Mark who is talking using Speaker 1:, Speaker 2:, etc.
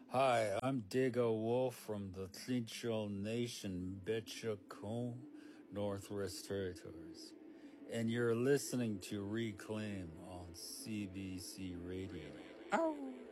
Speaker 1: Hi, I'm Diego Wolf from the Tlinchol Nation, Betchakon, Northwest Territories. And you're listening to Reclaim on CBC Radio.
Speaker 2: Ow.